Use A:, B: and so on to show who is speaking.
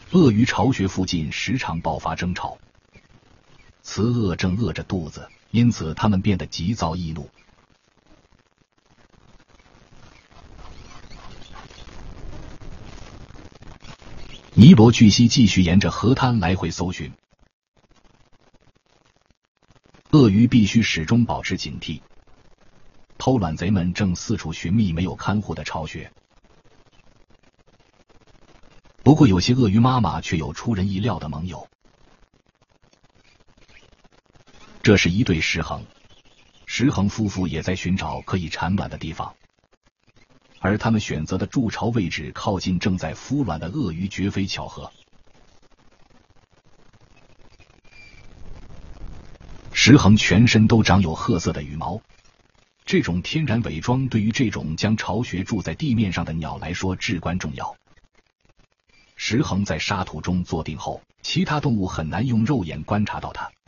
A: 鳄鱼巢穴附近时常爆发争吵，雌鳄正饿着肚子，因此它们变得急躁易怒。尼罗巨蜥继续沿着河滩来回搜寻，鳄鱼必须始终保持警惕。偷卵贼们正四处寻觅没有看护的巢穴，不过有些鳄鱼妈妈却有出人意料的盟友。这是一对石衡，石衡夫妇也在寻找可以产卵的地方，而他们选择的筑巢位置靠近正在孵卵的鳄鱼绝非巧合。石衡全身都长有褐色的羽毛，这种天然伪装对于这种将巢穴筑在地面上的鸟来说至关重要。石衡在沙土中坐定后，其他动物很难用肉眼观察到它。